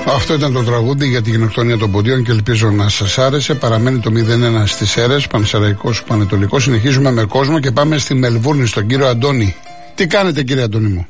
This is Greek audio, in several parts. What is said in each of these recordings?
Αυτό ήταν το τραγούδι για την γενοκτονία των ποντίων και ελπίζω να σας άρεσε. Παραμένει το 0-1 στις αίρες, Πανσεραϊκός Πανετολικός. Συνεχίζουμε με κόσμο και πάμε στη Μελβούρνη, στον κύριο Αντώνη. Τι κάνετε, κύριε Αντώνη μου?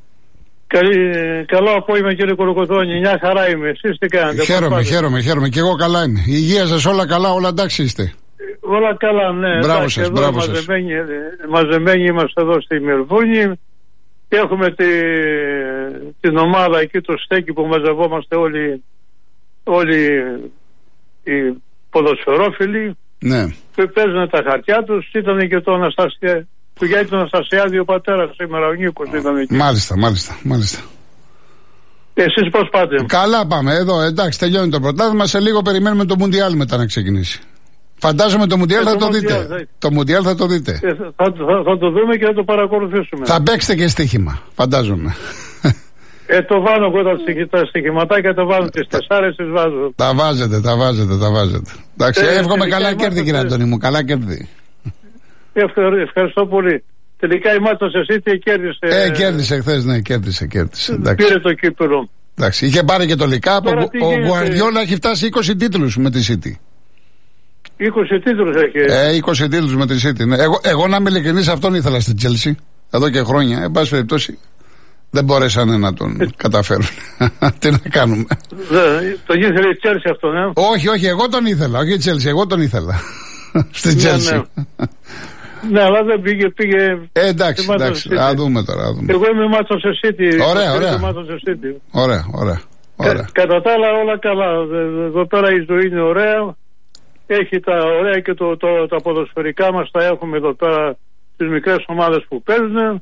Καλό απόγευμα, κύριε Κολοκοτρώνη. Μια χαρά είμαι. Εσείς τι κάνετε? Χαίρομαι. Και εγώ καλά είμαι. Η υγεία σας όλα καλά, όλα εντάξει είστε? Όλα καλά, ναι. Μπράβο σας, μπράβο σας. Μαζεμένοι είμαστε εδώ στη Μελβούρνη. Έχουμε την ομάδα εκεί, το στέκι που μαζευόμαστε όλοι οι ποδοσφαιρόφιλοι. Ναι. Που παίζουν τα χαρτιά τους. Ήταν και το Γιάννη τον Αναστασιάδη, ο πατέρας σήμερα, ο Νίκος ήταν εκεί. Μάλιστα. Εσείς πώς πάτε? Καλά πάμε εδώ, εντάξει, τελειώνει το πρωτάθλημα. Σε λίγο περιμένουμε το Μουντιάλ μετά να ξεκινήσει. Φαντάζομαι το Μουντιάλ θα το δείτε. Το Μουντιάλ θα το δείτε. Θα το δούμε και θα το παρακολουθήσουμε. Θα παίξετε και στοίχημα, φαντάζομαι. Το βάζω εγώ τα στοιχηματάκια, τα βάζω τις 4, τις βάζω. Τα βάζετε. Εντάξει, εύχομαι καλά κέρδη, κύριε Αντώνη μου, καλά κέρδη. Ευχαριστώ πολύ. Τελικά η Manchester City κέρδισε. Κέρδισε χθες, ναι, κέρδισε. Πήρε το κύπελλο. Εντάξει, είχε πάρει και το Λικάπ. Ο Γκουαρδιόλα έχει φτάσει 20 τίτλους με τη City. 20 τίτλους έχει. 20 τίτλους με τη City. Ναι. Εγώ να είμαι ειλικρινής, αυτόν ήθελα στην Chelsea εδώ και χρόνια. Εν πάση περιπτώσει, δεν μπορέσανε να τον καταφέρουν. Τι να κάνουμε. Τον ήθελε η Chelsea αυτό, ναι. Όχι, εγώ τον ήθελα. Όχι η Chelsea, εγώ τον ήθελα. Στην Chelsea. Ναι, αλλά δεν πήγε. Εντάξει, θα δούμε τώρα. Εγώ είμαι Manchester City. Ωραία. Κατά τα άλλα όλα καλά. Εδώ πέρα η ζωή είναι ωραία. Έχει τα ωραία και τα ποδοσφαιρικά μας τα έχουμε εδώ πέρα, τις μικρές ομάδες που παίζουν.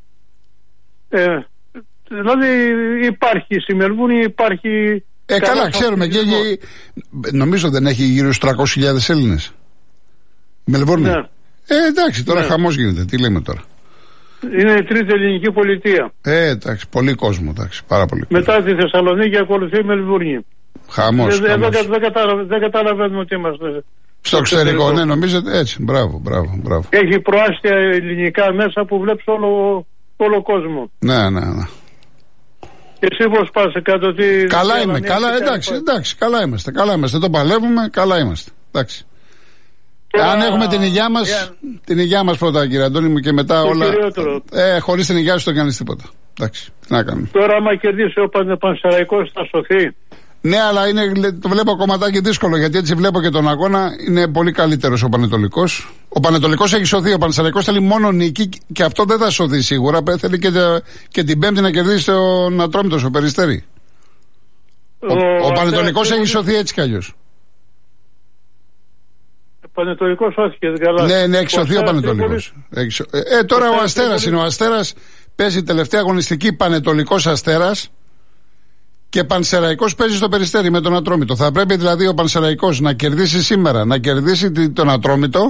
Δηλαδή υπάρχει στη Μελβούρνη, υπάρχει. Καλά, ξέρουμε. Νομίζω δεν έχει γύρω στους 300.000 Έλληνες Μελβούρνη. Ναι. Εντάξει, τώρα χαμός γίνεται. Τι λέμε τώρα? Είναι η τρίτη ελληνική πολιτεία. Εντάξει, πολύ κόσμο, εντάξει, πάρα πολύ κόσμο. Μετά τη Θεσσαλονίκη ακολουθεί η Μελβούρνη. Χαμός. Δεν καταλαβαίνουμε ότι είμαστε. Στο εξωτερικό, ναι, νομίζετε έτσι. Μπράβο. Έχει προάστια ελληνικά μέσα που βλέπεις όλο κόσμο. Ναι. Εσύ πώς πας κάτω? Καλά είμαι, εντάξει, καλά είμαστε. Το παλεύουμε, καλά είμαστε. Εντάξει. Αν έχουμε την υγειά μας πρώτα, κύριε Αντώνη μου, και μετά όλα. Χωρίς την υγειά σου δεν κάνεις τίποτα. Εντάξει, τι να κάνουμε. Τώρα, άμα κερδίσει ο Πανσεραϊκός, θα σωθεί. Ναι, αλλά το βλέπω κομματάκι δύσκολο, γιατί έτσι βλέπω και τον αγώνα. Είναι πολύ καλύτερος ο Πανετολικός. Ο Πανετολικός έχει σωθεί. Ο Πανσεραϊκός θέλει μόνο νίκη και αυτό δεν θα σωθεί σίγουρα. Θέλει και την Πέμπτη να κερδίσει τον Ατρόμητο, ο Περιστέρι. Ο Πανετολικός έχει σωθεί έτσι κι αλλιώς. Πανετολικός σώθηκε καλά. Ναι, έχει σωθεί ο Πανετολικός. Τώρα ο Αστέρας είναι. Ο Αστέρας παίζει τελευταία αγωνιστική, Πανετολικός Αστέρας. Και Πανσεραϊκός παίζει στο Περιστέρι με τον Ατρόμητο. Θα πρέπει δηλαδή ο Πανσεραϊκός να κερδίσει σήμερα, να κερδίσει τον Ατρόμητο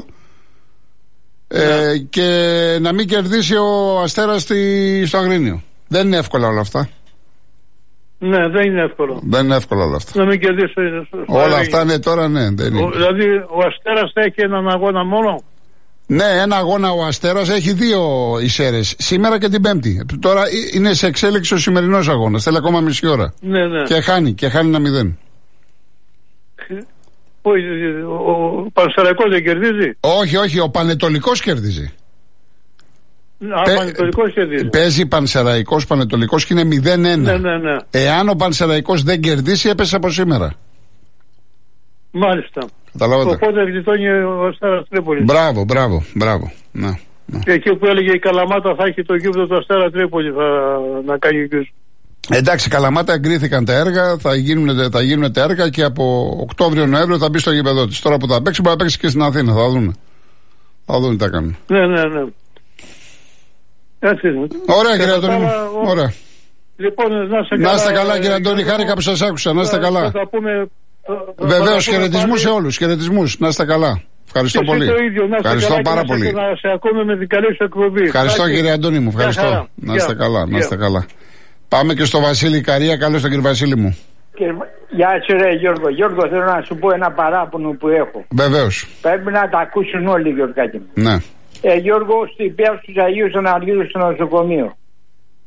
και να μην κερδίσει ο Αστέρας στο Αγρίνιο. Δεν είναι εύκολα όλα αυτά. Ναι, δεν είναι εύκολο. Δεν είναι εύκολα όλα αυτά. Να μην κερδίσει. Όλα αυτά είναι τώρα, ναι. Δεν είναι. Δηλαδή ο Αστέρας θα έχει έναν αγώνα μόνο. Ναι, ένα αγώνα ο Αστέρας, έχει 2 εισέρες, σήμερα και την Πέμπτη. Τώρα είναι σε εξέλιξη ο σημερινός αγώνας, θέλει ακόμα μισή ώρα. Ναι. Και χάνει ένα 0. Ο Πανσεραϊκός δεν κερδίζει? Όχι, ο Πανετολικός κερδίζει. Πανετολικός κερδίζει. Παίζει Πανσεραϊκός Πανετολικός και είναι 0-1. Ναι. Εάν ο Πανσεραϊκός δεν κερδίσει, έπεσε από σήμερα. Μάλιστα. Καταλάβατε. Οπότε γλιτώνει ο Αστέρας Τρίπολης. Μπράβο. Ναι. Εκεί που έλεγε η Καλαμάτα θα έχει το γήπεδο του Αστέρα Τρίπολη να κάνει εκεί. Εντάξει, Καλαμάτα εγκρίθηκαν τα έργα, θα γίνουν τα έργα και από Οκτώβριο-Νοέμβριο θα μπει στο γήπεδο της. Τώρα που θα παίξει, μπορεί να παίξει και στην Αθήνα, θα δουν τι θα κάνουν. Ναι. Έτσι είναι. Ωραία, κύριε Αντώνη. Ωραία. Λοιπόν, να είστε καλά, κύριε Αντώνη, χάρηκα που σας άκουσα. Να είστε καλά. Βεβαίως, χαιρετισμούς σε όλους. Χαιρετισμούς, να είστε καλά. Ευχαριστώ πολύ. Ευχαριστώ πάρα πολύ. Να σε ακούμε με την καλή σου εκπομπή. Ευχαριστώ, κύριε Αντώνη μου. Ευχαριστώ. Να είστε καλά. Πάμε και στο Βασίλη Καρία. Καλώς τον κύριο Βασίλη μου. Γεια σου, ρε Γιώργο. Γιώργο, θέλω να σου πω ένα παράπονο που έχω. Βεβαίως. Πρέπει να τα ακούσουν όλοι, Γιώργακι μου. Ναι. Γιώργο, στην πέρα στους Αγίους Αναργύρους στο νοσοκομείο.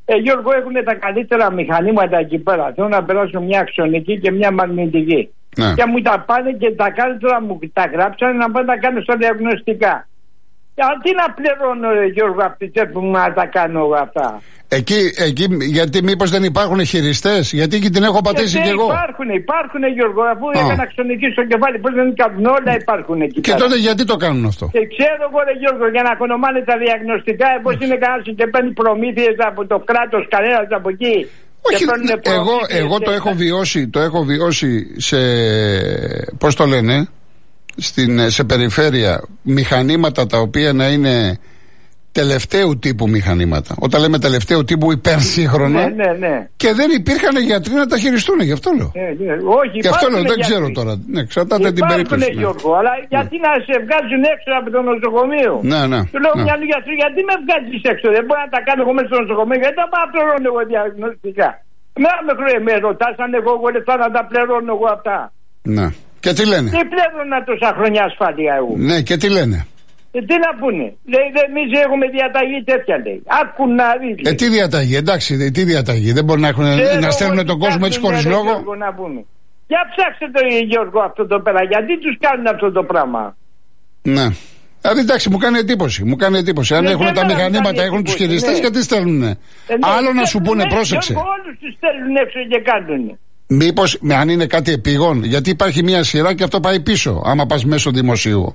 Γιώργο, έχουν τα καλύτερα μηχανήματα εκεί πέρα. Θέλω να περάσω μια αξιονική και μια μαγνητική. Ναι. Και μου τα πάνε και τα καλύτερα μου τα γράψανε να πάω να κάνω στα διαγνωστικά. Τι να πληρώνω, Γιώργο, από τη τσέπη μου να τα κάνω αυτά. Εκεί, γιατί μήπως δεν υπάρχουν χειριστές, γιατί εκεί την έχω πατήσει κι εγώ. Υπάρχουν, Γιώργο, αφού έκανα αξιονική στο κεφάλι, πώς δεν κάνουν, όλα υπάρχουν εκεί. Και τότε γιατί το κάνουν αυτό? Και ξέρω εγώ, Γιώργο, για να οικονομάνε τα διαγνωστικά, πώς είναι κανένας και παίρνει προμήθειες από το κράτος, κανένας από εκεί. Όχι, εγώ το έχω βιώσει σε, πώς το λένε, σε περιφέρεια, μηχανήματα τα οποία να είναι τελευταίου τύπου μηχανήματα. Όταν λέμε τελευταίου τύπου, υπερσύγχρονα. Ναι. Και δεν υπήρχαν γιατροί να τα χειριστούν, γι' αυτό λέω. Όχι, και αυτό λέω, δεν ξέρω τώρα. Ναι, εξαρτάται την περίπτωση. Γιώργο, αλλά γιατί να σε βγάζουν έξω από το νοσοκομείο. Ναι. Του λέω μια γιατρού, γιατί με βγάζει έξω? Δεν μπορεί να τα κάνω εγώ μέσα στο νοσοκομείο, γιατί δεν πάω να πληρώνω εγώ διαγνωστικά. Με ρωτάς αν εγώ λεφτά να τα πληρώνω εγώ αυτά. Ναι. Και τι λένε? Τι πλέρωνα τόσα χρόνια ασφάλεια εγώ. Ναι, και τι λένε? Τι να πούνε? Λέει, εμείς έχουμε διαταγή τέτοια, λέει. Άκουν να δει. Τι διαταγή, εντάξει, τι διαταγή? Δεν μπορεί να στέλνουν τον κόσμο έτσι χωρίς λόγο. Να πούνε. Για ψάξτε το, Γιώργο, αυτό το πέρα. Γιατί τους κάνουν αυτό το πράγμα? Ναι. Δηλαδή, εντάξει, μου κάνει εντύπωση. Αν έχουν τα μηχανήματα, έχουν τους χειριστές, γιατί στέλνουνε? Άλλο να σου πούνε, πρόσεξε. Όλους τους στέλνουν έξω και κάνουν. Μήπως, αν είναι κάτι επίγον, γιατί υπάρχει μια σειρά και αυτό πάει πίσω, άμα πας μέσω δημοσίου.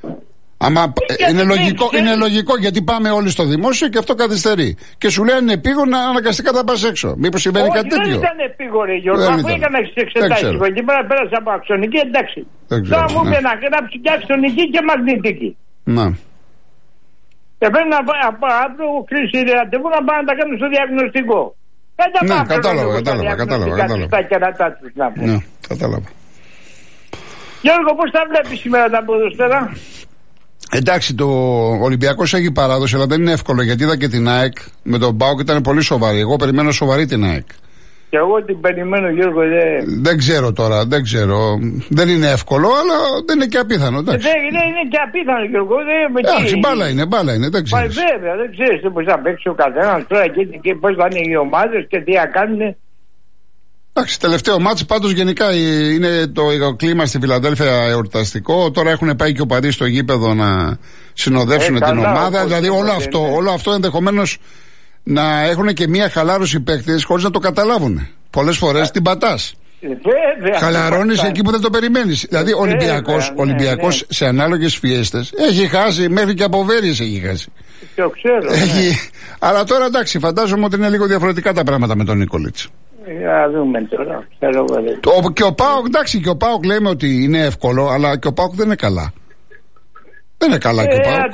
Είναι λογικό, γιατί πάμε όλοι στο δημόσιο και αυτό καθυστερεί. Και σου λέει αν είναι επίγον, αναγκαστικά θα πας έξω. Μήπως συμβαίνει κάτι τέτοιο? Δεν ήταν επίγον, ρε Γιώργο. Αφού έκανα εξετάσεις εκεί πέρα, πέρασα από αξιονική, εντάξει. Τώρα μου είπε να γράψει και αξιονική και μαγνητική. Να. Και πρέπει να πάω αύριο κρίση ραντεβού να πάω να τα κάνω στο διαγνωστικό. Ναι, κατάλαβα. Ναι, κατάλαβα. Γιώργο, πώς τα βλέπεις σήμερα τα ποδοσφαίρα? Εντάξει, το Ολυμπιακός έχει παράδοση, αλλά δεν είναι εύκολο, γιατί είδα και την ΑΕΚ με τον ΠΑΟΚ, ήταν πολύ σοβαρή. Εγώ περιμένω σοβαρή την ΑΕΚ. Και εγώ την περιμένω, Γιώργο. Δεν ξέρω τώρα, δεν είναι εύκολο, αλλά δεν είναι και απίθανο. Δεν είναι και απίθανο, Γιώργο. Εντάξει, μπάλα είναι, δεν ξέρεις. Βέβαια, δεν ξέρεις πώς θα παίξει ο καθένας τώρα και πώς θα είναι οι ομάδες και τι θα κάνουν. Εντάξει, τελευταίο μάτς πάντως γενικά είναι το κλίμα στη Φιλαδέλφια εορταστικό. Τώρα έχουν πάει και ο Παρί στο γήπεδο να συνοδεύσουν την ομάδα. Δηλαδή όλο αυτό ενδεχομένως να έχουν και μια χαλάρωση παίκτες χωρίς να το καταλάβουν. Πολλές φορές την πατάς. Χαλαρώνεις εκεί που δεν το περιμένεις. Δηλαδή ο Ολυμπιακός σε ανάλογες φιέστες έχει χάσει, μέχρι και από Βέρειες έχει χάσει. Το ξέρω. Αλλά τώρα εντάξει, φαντάζομαι ότι είναι λίγο διαφορετικά τα πράγματα με τον Νίκολιτς. Για δούμε τώρα. Και ο ΠΑΟΚ, εντάξει, και ο ΠΑΟΚ λέμε ότι είναι εύκολο, αλλά και ο ΠΑΟΚ δεν είναι καλά. Δεν είναι καλά και ο ΠΑΟΚ.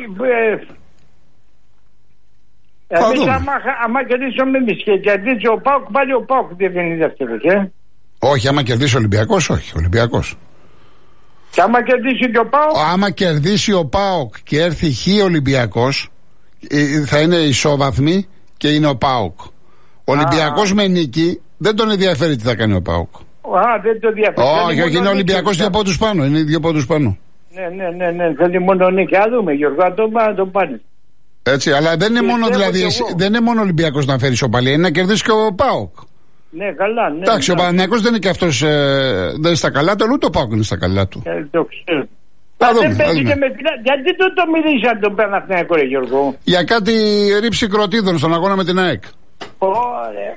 Εμείς άμα κερδίσουμε εμείς και κερδίσει ο ΠΑΟΚ, πάλι ο ΠΑΟΚ δεν είναι δεύτερος, Όχι, άμα κερδίσει ο Ολυμπιακός, όχι, ο Ολυμπιακός. Και άμα κερδίσει και ο ΠΑΟΚ. Άμα κερδίσει ο ΠΑΟΚ και έρθει χ Ολυμπιακός, θα είναι ισόβαθμοι και είναι ο ΠΑΟΚ. Ο Ολυμπιακός με νίκη δεν τον ενδιαφέρει τι θα κάνει ο ΠΑΟΚ. Δεν το ενδιαφέρει. Όχι, είναι ο Ολυμπιακός 2 πόντους πάνω. Είναι 2 πόντους πάνω. Ναι. Θέλει μόνο νίκη. Α δούμε, Γιώργο, να τον πάρει. Έτσι, αλλά δεν είναι μόνο, δηλαδή, δεν είναι μόνο ο Ολυμπιακός να φέρει ισοπαλία, είναι να κερδίσει και ο ΠΑΟΚ. Ναι, καλά, ναι. Εντάξει, ο Παναθηναϊκός δεν είναι και αυτός, δεν είναι στα καλά του, ούτε ο ΠΑΟΚ είναι στα καλά του. Το ξέρω. Γιατί το μιλήσατε τον Παναθηναϊκό, ρε Γιώργο? Για κάτι ρήψη κροτίδων στον αγώνα με την ΑΕΚ. Ωραία,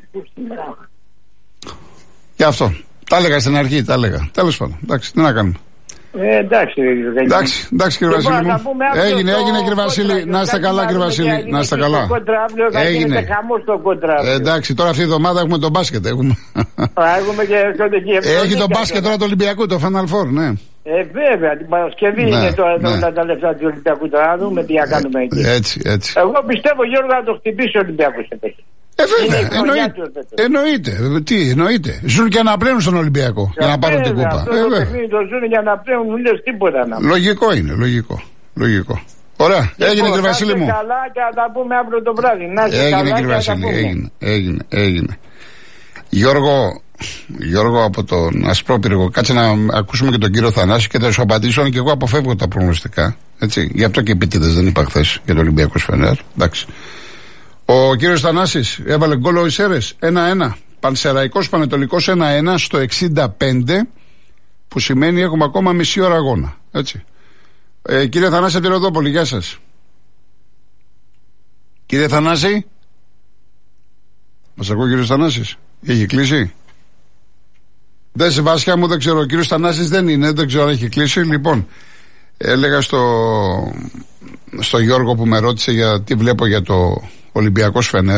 γι' αυτό. Τα έλεγα στην αρχή, τέλος πάντων. Εντάξει, τι να κάνουμε. Εντάξει, κύριε Βασίλη μου. Έγινε κύριε Βασίλη. Να είστε καλά, κύριε Βασίλη. Να είστε καλά. Έγινε. Εντάξει, τώρα αυτή η εβδομάδα έχουμε τον μπάσκετ. Έχει τον μπάσκετ τώρα του Ολυμπιακού, το Final Four, ναι. Βέβαια, την Παρασκευή είναι τώρα τα λεφτά του Ολυμπιακού. Τώρα να δούμε τι θα κάνουμε εκεί. Έτσι. Εγώ πιστεύω, Γιώργο, να το χτυπήσει ο Ολυμπιακός. Βέβαια, εννοείται. Ζουν και αναπλέουν στον Ολυμπιακό για να πάρουν την κούπα. Αυτό το παιχνίδι το ζουν για να αναπλέουν, δεν λες τίποτα να. Λογικό είναι, λογικό. Ωραία, έγινε κύριε Βασίλη μου. Καλά και θα τα πούμε αύριο το βράδυ. Έγινε κύριε Βασίλη, έγινε. Γιώργο από τον Ασπρόπυργο, κάτσε να ακούσουμε και τον κύριο Θανάση και θα σου απαντήσω, και εγώ αποφεύγω τα προγνωστικά. Έτσι, γι' αυτό και επίτηδες δεν είπα χθες για το Ολυμπιακό Φενέρ. Εντάξει. Ο κύριος Θανάσης έβαλε γκολ ο Ισέρες 1-1. Πανσεραϊκός Πανετολικός 1-1 στο 65, που σημαίνει έχουμε ακόμα μισή ώρα αγώνα. Έτσι. Κύριε Θανάση Τυροδόπολη, γεια σας. Κύριε Θανάση, μας ακούει ο κύριος Θανάσης? Έχει κλείσει? Δεν σε Βάσια μου, δεν ξέρω. Ο κύριος Θανάσης δεν είναι, δεν ξέρω αν έχει κλείσει. Λοιπόν, έλεγα στο Γιώργο που με ρώτησε για τι βλέπω για το Ολυμπιακός Φενέρ.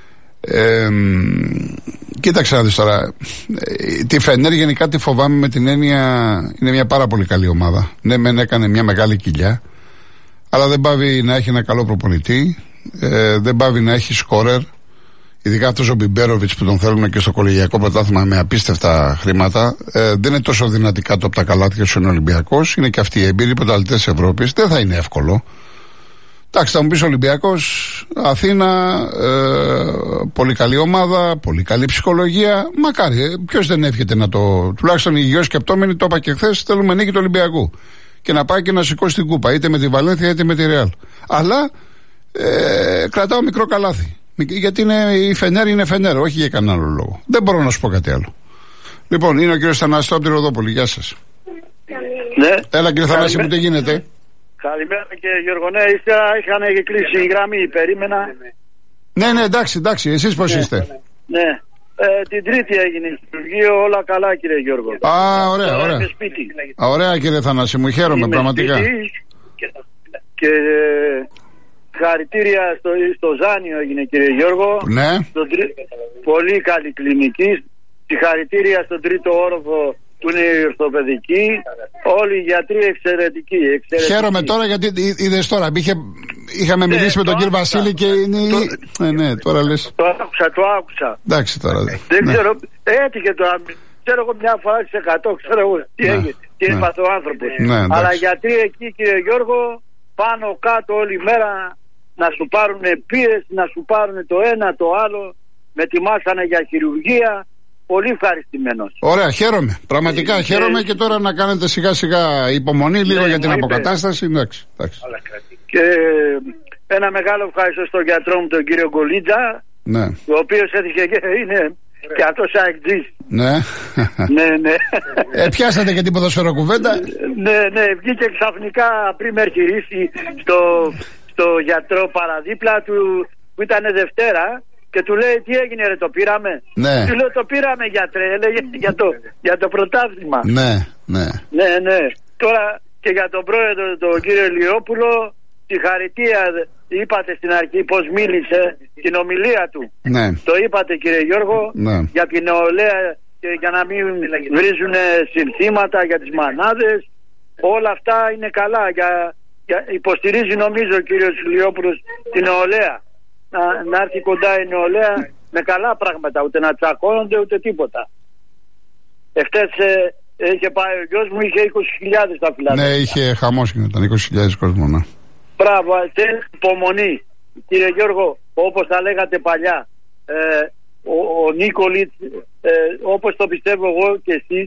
Κοίταξε να δεις τώρα. Τη Φενέρ γενικά τη φοβάμαι με την έννοια, είναι μια πάρα πολύ καλή ομάδα. Ναι, μεν έκανε μια μεγάλη κοιλιά, αλλά δεν πάβει να έχει ένα καλό προπονητή, δεν πάβει να έχει σκόρερ. Ειδικά αυτός ο Μπιμπέροβιτς που τον θέλουμε και στο κολεγιακό πρωτάθλημα με απίστευτα χρήματα. Δεν είναι τόσο δυνατικά το από τα καλάθια σου είναι Ολυμπιακός. Είναι και αυτοί οι εμπειροί πρωταθλητές Ευρώπης. Δεν θα είναι εύκολο. Εντάξει, θα μου πεις Ολυμπιακός, Αθήνα, πολύ καλή ομάδα, πολύ καλή ψυχολογία. Μακάρι, ποιος δεν εύχεται να το. Τουλάχιστον οι υγιώς σκεπτόμενοι, το είπα και χθες, θέλουμε νίκη του Ολυμπιακού. Και να πάει και να σηκώσει την κούπα, είτε με τη Βαλένθια είτε με τη Ρεάλ. Αλλά κρατάω μικρό καλάθι. Γιατί η Φενέρ είναι Φενέρ, όχι για κανένα άλλο λόγο. Δεν μπορώ να σου πω κάτι άλλο. Λοιπόν, είναι ο κύριος Θανάσης από τη Ροδόπολη. Γεια σας. Ναι. Έλα κύριε Θανάση μου, τι γίνεται? Καλημέρα κύριε Γιώργο. Ναι, είχαν κλείσει η γραμμή, περίμενα. Ναι, εντάξει, εσείς πώς είστε? Ναι. Την Τρίτη έγινε η λειτουργία, όλα καλά κύριε Γιώργο. Α, ωραία. Ωραία κύριε Θανάση μου, χαίρομαι πραγματικά. Και χαρητήρια στο Ζάνιο έγινε κύριε Γιώργο. Ναι. Πολύ καλή κλινική. Συγχαρητήρια στον τρίτο όροφο που είναι η ορθοπαιδική. Όλοι οι γιατροί εξαιρετικοί. Χαίρομαι τώρα γιατί είδες τώρα. Είχαμε μιλήσει με τον κύριο Βασίλη και είναι. Ναι, τώρα λες. Το άκουσα. Εντάξει τώρα. Δεν ξέρω. Έτυχε τώρα. Ξέρω εγώ μια φορά σε 100. Ξέρω εγώ τι έγινε. Τι έπαθε ο άνθρωπος. Αλλά γιατροί εκεί κύριε Γιώργο, πάνω κάτω όλη μέρα να σου πάρουν πίεση, να σου πάρουν το ένα το άλλο. Με ετοιμάσανε για χειρουργία. Πολύ ευχαριστημένος. Ωραία, χαίρομαι. Πραγματικά χαίρομαι και τώρα να κάνετε σιγά σιγά υπομονή λίγο για την αποκατάσταση. Εντάξει. Και ένα μεγάλο ευχαριστώ στον γιατρό μου τον κύριο Γκολίτζα, ναι. Ο οποίος έτυχε και είναι και αυτός αεκτζής. Ναι. Ναι. Πιάσατε και την ποδοσφαιροκουβέντα. Ναι, βγήκε ξαφνικά πριν με αρχιρίσει στο γιατρό παραδίπλα του που ήταν Δευτέρα. Και του λέει τι έγινε ρε, το πήραμε? Ναι. Του λέω το πήραμε γιατρέ, έλεγε για το πρωτάθλημα. Ναι. Τώρα και για τον πρόεδρο τον κύριο Ηλιόπουλο, συγχαρητήρια, είπατε στην αρχή πως μίλησε, την ομιλία του. Ναι. Το είπατε κύριε Γιώργο, ναι. Για την νεολαία και για να μην βρίζουν συνθήματα για τις μανάδες. Όλα αυτά είναι καλά. Υποστηρίζει νομίζω ο κύριος Ηλιόπουλος την νεολαία. Να έρθει κοντά η νεολαία με καλά πράγματα, ούτε να τσακώνονται ούτε τίποτα. Εχθές είχε πάει ο γιος μου, είχε 20.000 στα φυλάδια. Ναι, είχε χαμός και ήταν 20.000 κόσμο, ναι. Μπράβο, υπομονή. Κύριε Γιώργο, όπως τα λέγατε παλιά, ο Νίκολιτς, όπως το πιστεύω εγώ και εσείς,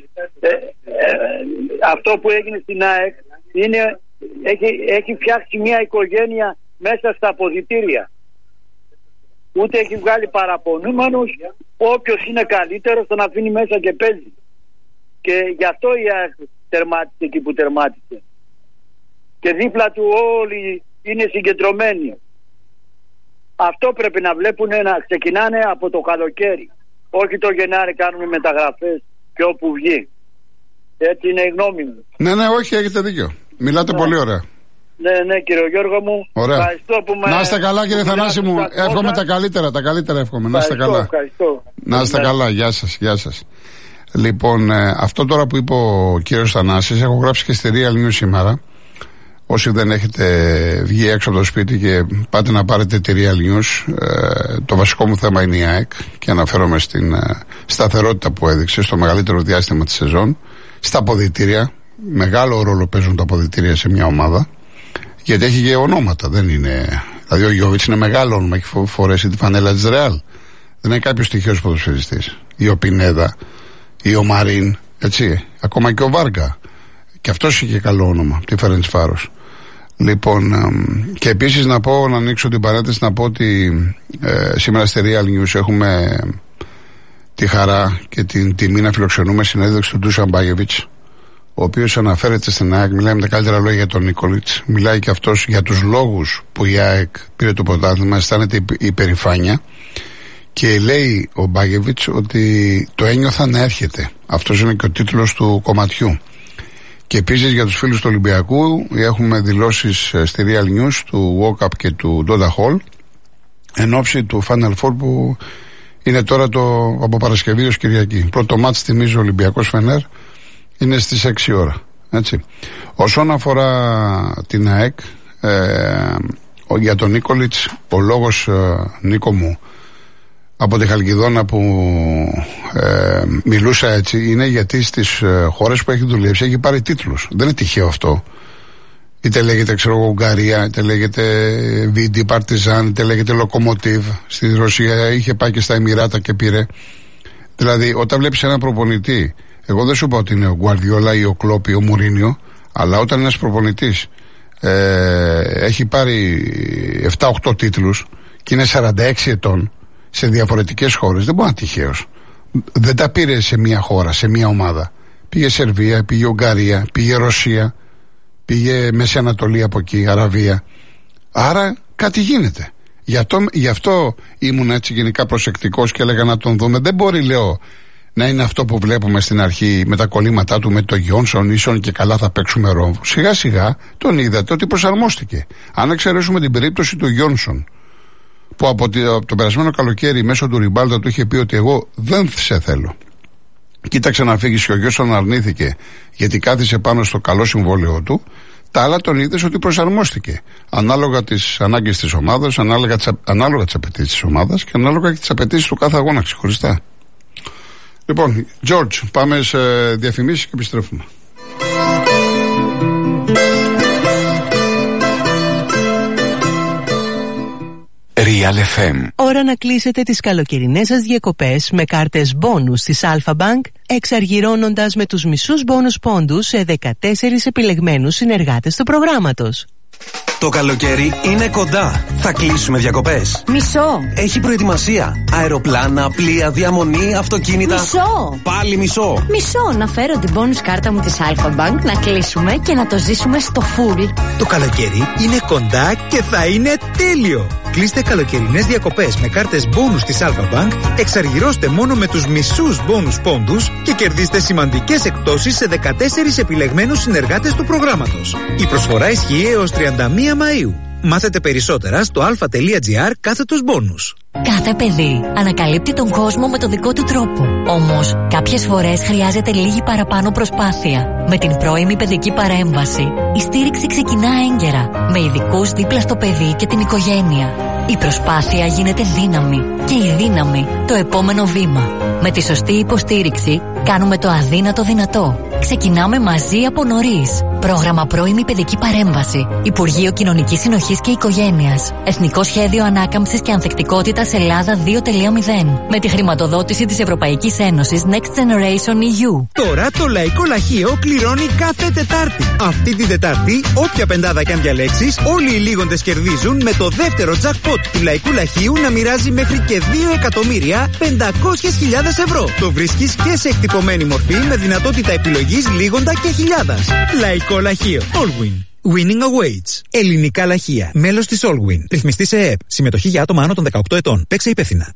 αυτό που έγινε στην ΑΕΚ έχει φτιάξει μια οικογένεια μέσα στα αποδυτήρια. Ούτε έχει βγάλει παραπονούμενους. Όποιος είναι καλύτερος τον αφήνει μέσα και παίζει. Και γι' αυτό η ΑΕΚ τερμάτισε εκεί που τερμάτισε. Και δίπλα του όλοι είναι συγκεντρωμένοι. Αυτό πρέπει να βλέπουν, να ξεκινάνε από το καλοκαίρι. Όχι το Γενάρη κάνουμε μεταγραφές και όπου βγει. Έτσι είναι η γνώμη μου. Ναι, όχι, έχετε δίκιο. Μιλάτε πολύ ωραία. Ναι, κύριε Γιώργο μου. Ωραία. Ευχαριστώ που να είστε καλά, κύριε Θανάση μου. Εύχομαι τα καλύτερα εύχομαι. Να είστε καλά. Ευχαριστώ. Να είστε καλά. Γεια σας. Λοιπόν, αυτό τώρα που είπε ο κύριος Θανάσης, έχω γράψει και στη Real News σήμερα. Όσοι δεν έχετε βγει έξω από το σπίτι και πάτε να πάρετε τη Real News, το βασικό μου θέμα είναι η ΑΕΚ και αναφέρομαι στην σταθερότητα που έδειξε στο μεγαλύτερο διάστημα της σεζόν. Στα αποδυτήρια, μεγάλο ρόλο παίζουν τα αποδυτήρια σε μια ομάδα. Γιατί έχει και ονόματα, δεν είναι. Δηλαδή ο Γιώβιτς είναι μεγάλο όνομα, έχει φορέσει τη φανέλα της Ρεάλ. Δεν είναι κάποιος τυχαίος ποδοσφαιριστής. Ή ο Πινέδα, ή ο Μαρίν, έτσι. Ακόμα και ο Βάργα. Και αυτός είχε καλό όνομα, τη Φερεντσβάρος. Λοιπόν, και επίσης να ανοίξω την παρένθεση, να πω ότι σήμερα στη Real News έχουμε τη χαρά και την τιμή να φιλοξενούμε συνέντευξη του Ντούσαν Μπάγεβιτς, ο οποίος αναφέρεται στην ΑΕΚ, μιλάει με τα καλύτερα λόγια για τον Νίκολιτς, μιλάει και αυτός για τους λόγους που η ΑΕΚ πήρε το πρωτάθλημα, αισθάνεται υπερηφάνεια και λέει ο Μπάγεβιτς ότι το ένιωθα να έρχεται. Αυτός είναι και ο τίτλος του κομματιού. Και επίσης για τους φίλους του Ολυμπιακού έχουμε δηλώσεις στη Real News του Walkup και του Donda Hall εν ώψη του Final Four που είναι τώρα από Παρασκευή ως Κυριακή. Πρώτο μάτς, θυμίζω, Ολυμπιακός Φενέρ είναι στις 6 ώρα. Έτσι. Όσον αφορά την ΑΕΚ, για τον Νίκολιτς, ο λόγος, Νίκο μου, από τη Χαλκιδόνα που μιλούσα έτσι, είναι γιατί στις χώρες που έχει δουλέψει έχει πάρει τίτλους. Δεν είναι τυχαίο αυτό. Είτε λέγεται, ξέρω εγώ, Ουγγαρία, είτε λέγεται Βίντι, Παρτιζάν, είτε λέγεται Λοκομοτίβ. Στη Ρωσία είχε πάει και στα Εμιράτα και πήρε. Δηλαδή, όταν βλέπεις έναν προπονητή, εγώ δεν σου είπα ότι είναι ο Γκουαρδιόλα ή ο Κλόπ ή ο Μουρίνιο, αλλά όταν ένας προπονητής έχει πάρει 7-8 τίτλους και είναι 46 ετών σε διαφορετικές χώρες, δεν μπορεί να είναι τυχαίος. Δεν τα πήρε σε μία χώρα, σε μία ομάδα. Πήγε Σερβία, πήγε Ουγγαρία, πήγε Ρωσία, πήγε Μέση Ανατολή από εκεί, Αραβία. Άρα κάτι γίνεται. Γι' αυτό ήμουν έτσι γενικά προσεκτικός και έλεγα να τον δούμε. Δεν μπορεί, λέω, να είναι αυτό που βλέπουμε στην αρχή με τα κολλήματά του με το Γιόνσον, ίσον και καλά θα παίξουμε ρόμβο. Σιγά σιγά τον είδατε ότι προσαρμόστηκε. Αν εξαιρέσουμε την περίπτωση του Γιόνσον, που από το περασμένο καλοκαίρι μέσω του Ριμπάλτα του είχε πει ότι εγώ δεν σε θέλω. Κοίταξε να φύγει και ο Γιόνσον αρνήθηκε γιατί κάθισε πάνω στο καλό συμβόλαιο του. Τα άλλα τον είδες ότι προσαρμόστηκε. Ανάλογα τις ανάγκες της ομάδας, ανάλογα τις απαιτήσεις της ομάδας και ανάλογα και τις απαιτήσεις του κάθε αγώνα ξεχωριστά. Λοιπόν, George, πάμε σε διαφημίσεις και επιστρέφουμε. Real FM. Ώρα να κλείσετε τις καλοκαιρινές σας διακοπές με κάρτες μπόνους της Alpha Bank, εξαργυρώνοντας με τους μισούς μπόνους πόντους σε 14 επιλεγμένους συνεργάτες του προγράμματος. Το καλοκαίρι είναι κοντά. Θα κλείσουμε διακοπές. Μισό. Έχει προετοιμασία. Αεροπλάνα, πλοία, διαμονή, αυτοκίνητα. Μισό. Πάλι μισό. Μισό. Να φέρω την bonus κάρτα μου της Alpha Bank, να κλείσουμε και να το ζήσουμε στο full. Το καλοκαίρι είναι κοντά και θα είναι τέλειο. Κλείστε καλοκαιρινές διακοπές με κάρτες bonus της Alpha Bank, εξαργυρώστε μόνο με τους μισούς bonus πόντους και κερδίστε σημαντικές εκπτώσεις σε 14 επιλεγμένους συνεργάτες του προγράμματος. Η προσφορά ισχύει έως 31 Μαΐου. Μάθετε περισσότερα στο alpha.gr/bonus. Κάθε παιδί ανακαλύπτει τον κόσμο με το δικό του τρόπο. Όμως, κάποιες φορές χρειάζεται λίγη παραπάνω προσπάθεια. Με την πρώιμη παιδική παρέμβαση, η στήριξη ξεκινά έγκαιρα, με ειδικούς δίπλα στο παιδί και την οικογένεια. Η προσπάθεια γίνεται δύναμη και η δύναμη το επόμενο βήμα. Με τη σωστή υποστήριξη, κάνουμε το αδύνατο δυνατό. Ξεκινάμε μαζί από νωρίς. Πρόγραμμα πρώιμη παιδική παρέμβαση. Υπουργείο Κοινωνικής Συνοχής και Οικογένειας. Εθνικό Σχέδιο Ανάκαμψης και Ανθεκτικότητας Ελλάδα 2.0. Με τη χρηματοδότηση της Ευρωπαϊκής Ένωσης Next Generation EU. Τώρα το Λαϊκό Λαχείο κληρώνει κάθε Τετάρτη. Αυτή την Τετάρτη, όποια πεντάδα κι αν διαλέξεις, όλοι οι λίγοντες κερδίζουν με το δεύτερο jackpot του Λαϊκού Λαχείου να μοιράζει μέχρι και 2.500.000 ευρώ. Το βρίσκεις και σε εκτυπωμένη μορφή με δυνατότητα επιλογής λίγοντα και χιλιάδας. Λαϊκό Λαχείο. Allwin. Winning awaits. Ελληνικά λαχεία. Μέλος της Allwin. Ρυθμιστή σε ΕΕΠ. Συμμετοχή για άτομα άνω των 18 ετών. Παίξε υπεύθυνα.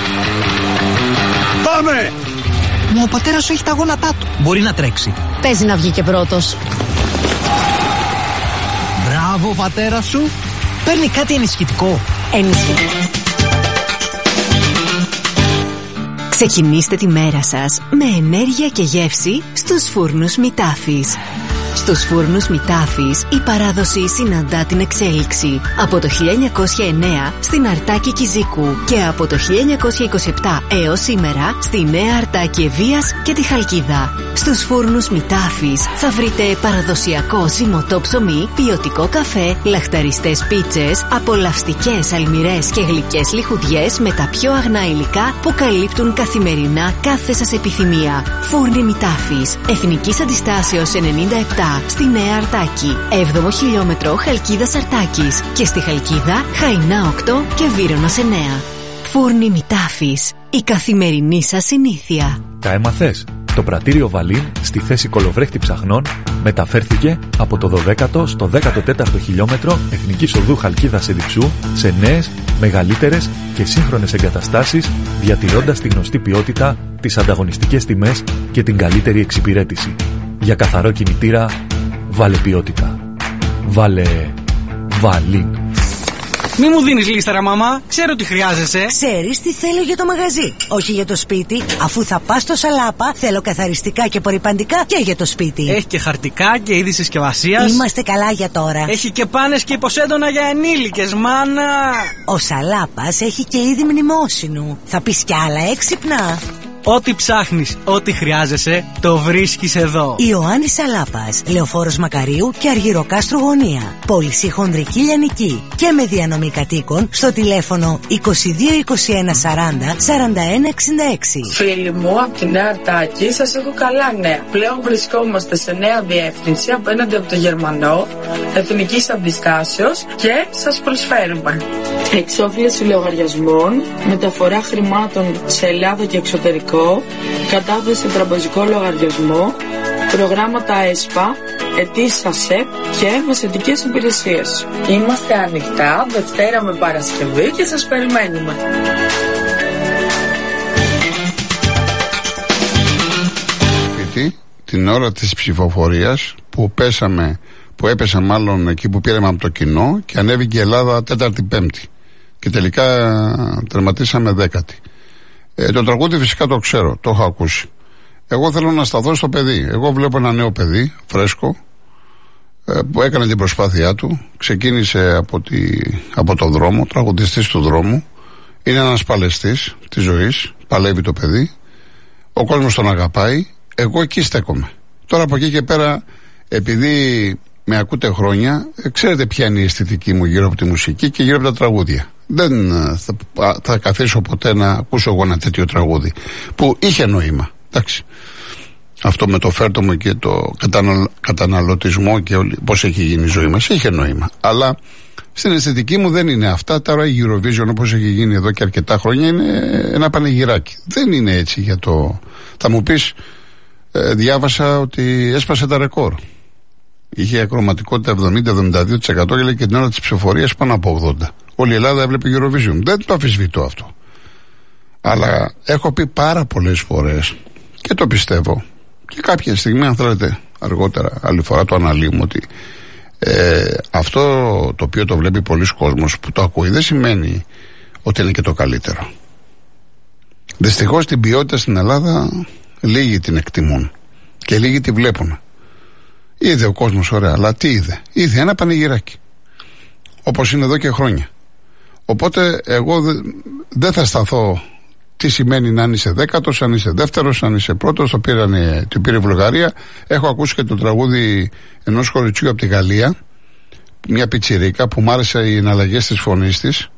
Πάμε! Μα ο πατέρας σου έχει τα γόνατά του. Μπορεί να τρέξει. Παίζει να βγει και πρώτος. Μπράβο, πατέρα σου. Παίρνει κάτι ενισχυτικό. Ξεκινήστε τη μέρα σας με ενέργεια και γεύση στους φούρνους Μητάφης. Στους φούρνους Μητάφης η παράδοση συναντά την εξέλιξη. Από το 1909 στην Αρτάκη Κιζίκου και από το 1927 έως σήμερα στη Νέα Αρτάκη Ευβοίας και τη Χαλκίδα. Στους φούρνους Μητάφης θα βρείτε παραδοσιακό ζυμωτό ψωμί, ποιοτικό καφέ, λαχταριστές πίτσες, απολαυστικές αλμυρές και γλυκές λιχουδιές με τα πιο αγνά υλικά που καλύπτουν καθημερινά κάθε σας επιθυμία. Φούρνοι Μητάφης. Εθνικής Αντιστάσεως 97 7 στη Νέα Αρτάκη, 7ο χιλιόμετρο Χαλκίδας Αρτάκης και στη Χαλκίδα Χαϊνά 8 και Βύρωνας 9. Φούρνοι Μητάφης, η καθημερινή σας συνήθεια. Τα έμαθες? Το πρατήριο Βαλίν στη θέση κολοβρέχτη ψαχνών μεταφέρθηκε από το 12ο στο 14ο χιλιόμετρο Εθνικής Οδού Χαλκίδας Εδιψού σε νέες, μεγαλύτερες και σύγχρονες εγκαταστάσεις, διατηρώντας τη γνωστή ποιότητα, τις ανταγωνιστικές τιμές και την καλύτερη εξυπηρέτηση. Για καθαρό κινητήρα, βάλε ποιότητα. Βάλε Βαλίν. Μη μου δίνεις λίστα, ρε μαμά. Ξέρω τι χρειάζεσαι. Ξέρεις τι θέλω για το μαγαζί, όχι για το σπίτι. Αφού θα πας στο Σαλάπα, θέλω καθαριστικά και απορρυπαντικά και για το σπίτι. Έχει και χαρτικά και είδη συσκευασίας. Είμαστε καλά για τώρα. Έχει και πάνες και υποσέντονα για ενήλικες, μάνα. Ο Σαλάπας έχει και είδη μνημόσυνου. Θα πεις κι άλλα έξυπνα. Ό,τι ψάχνεις, ό,τι χρειάζεσαι, το βρίσκεις εδώ. Ιωάννης Σαλάπας, Λεωφόρος Μακαρίου και Αργυροκάστρου Γωνία. Πώληση χονδρική λιανική και με διανομή κατοίκων στο τηλέφωνο 22 21 40 41 66. Φίλοι μου, από τη Νέα Αρτάκη σας έχω καλά νέα. Πλέον βρισκόμαστε σε νέα διεύθυνση απέναντι από το Γερμανό, εθνικής αντιστάσεως και σας προσφέρουμε εξόφληση λογαριασμών, μεταφορά χρημάτων σε Ελλάδα και εξωτερικό, κατάθεση σε τραπεζικό λογαριασμό, προγράμματα ΕΣΠΑ, αιτήσεις ΑΣΕΠ και μεσαιτικές υπηρεσίες. Είμαστε ανοιχτά Δευτέρα με Παρασκευή και σας περιμένουμε. Την ώρα της ψηφοφορίας που έπεσα μάλλον εκεί που πήραμε από το κοινό και ανέβηκε η Ελλάδα 4η-5η και τελικά τερματίσαμε 10η. Το τραγούδι φυσικά το ξέρω, το έχω ακούσει. Εγώ θέλω να σταθώ στο παιδί. Εγώ βλέπω ένα νέο παιδί, φρέσκο, που έκανε την προσπάθειά του, ξεκίνησε από το δρόμο, τραγουδιστής του δρόμου, είναι ένας παλαιστής της ζωής, παλεύει το παιδί, ο κόσμος τον αγαπάει, εγώ εκεί στέκομαι. Τώρα από εκεί και πέρα, επειδή με ακούτε χρόνια, ξέρετε ποια είναι η αισθητική μου γύρω από τη μουσική και γύρω από τα τραγούδια. Δεν θα καθίσω ποτέ να ακούσω εγώ ένα τέτοιο τραγούδι που είχε νόημα. Εντάξει. Αυτό με το φέρτο μου και το καταναλωτισμό και πώς έχει γίνει η ζωή μας είχε νόημα. Αλλά στην αισθητική μου δεν είναι αυτά. Τώρα η Eurovision, όπως έχει γίνει εδώ και αρκετά χρόνια, είναι ένα πανηγυράκι. Δεν είναι έτσι για το... Θα μου πεις, διάβασα ότι έσπασε τα ρεκόρ. Είχε ακροματικότητα 70-72% και την ώρα της ψηφοφορίας πάνω από 80%. Όλη η Ελλάδα έβλεπε Eurovision. Δεν το αμφισβητώ αυτό. Αλλά έχω πει πάρα πολλές φορές και το πιστεύω και κάποια στιγμή, αν θέλετε αργότερα άλλη φορά το αναλύουμε, ότι αυτό το οποίο το βλέπει πολλοί κόσμος που το ακούει δεν σημαίνει ότι είναι και το καλύτερο. Δυστυχώς την ποιότητα στην Ελλάδα λίγοι την εκτιμούν και λίγοι τη βλέπουν. Είδε ο κόσμος ωραία, αλλά τι είδε? Είδε ένα πανηγυράκι, όπως είναι εδώ και χρόνια. Οπότε εγώ δεν θα σταθώ τι σημαίνει να είσαι δέκατος, αν είσαι δεύτερος, αν είσαι πρώτος. Το πήρε η Βουλγαρία. Έχω ακούσει και το τραγούδι ενός κοριτσιού από τη Γαλλία, μια πιτσιρίκα που μ' άρεσε οι εναλλαγές της φωνής της.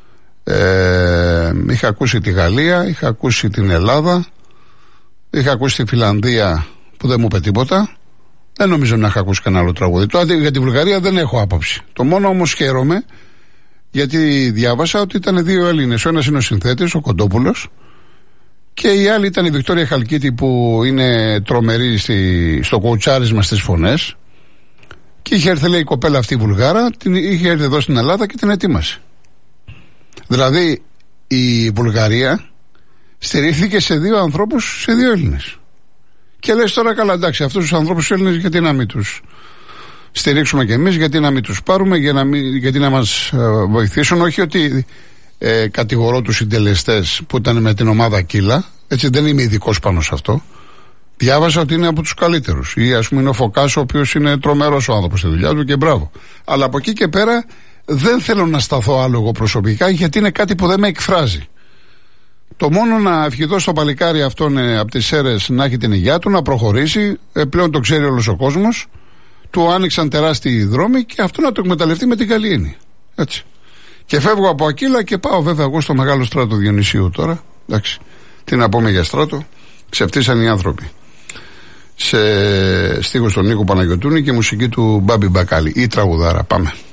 Είχα ακούσει τη Γαλλία, είχα ακούσει την Ελλάδα, είχα ακούσει τη Φιλανδία που δεν μου είπε τίποτα. Δεν νομίζω να είχα ακούσει κανένα άλλο τραγούδι. Τώρα για τη Βουλγαρία δεν έχω άποψη. Το μόνο όμως χαίρομαι, γιατί διάβασα ότι ήταν δύο Έλληνες. Ο ένας είναι ο συνθέτης, ο Κοντόπουλος, και η άλλη ήταν η Βικτόρια Χαλκίτη, που είναι τρομερή στο κοουτσάρισμα στις φωνές. Και είχε έρθει, λέει, η κοπέλα αυτή η Βουλγάρα, είχε έρθει εδώ στην Ελλάδα και την ετοίμασε. Δηλαδή η Βουλγαρία στηρίχθηκε σε δύο ανθρώπους, σε δύο Έλληνες. Και λες τώρα, καλά, εντάξει, αυτούς τους ανθρώπους τους Έλληνες γιατί να μην τους στηρίξουμε κι εμείς, γιατί να μην τους πάρουμε, γιατί να μας βοηθήσουν? Όχι ότι κατηγορώ τους συντελεστές που ήταν με την ομάδα Κύλα, έτσι, δεν είμαι ειδικός πάνω σε αυτό. Διάβασα ότι είναι από τους καλύτερους. Ή ας πούμε είναι ο Φωκάς, ο οποίος είναι τρομερός ο άνθρωπος στη δουλειά του και μπράβο. Αλλά από εκεί και πέρα δεν θέλω να σταθώ άλλο εγώ προσωπικά, γιατί είναι κάτι που δεν με εκφράζει. Το μόνο να ευχηθώ στο παλικάρι αυτόν από τις Σέρρες να έχει την υγεία του, να προχωρήσει. Πλέον το ξέρει όλος ο κόσμος. Του άνοιξαν τεράστιοι δρόμοι και αυτό να το εκμεταλλευτεί με την καλή έννοια. Έτσι. Και φεύγω από Ακύλα και πάω βέβαια εγώ στο μεγάλο στράτο Διονυσίου τώρα. Εντάξει. Τι να πούμε για στράτο. Ξεφτύσαν οι άνθρωποι. σε στίχους του Νίκου Παναγιωτούνη και μουσική του Μπάμπη Μπακάλι. Η τραγουδάρα. Πάμε.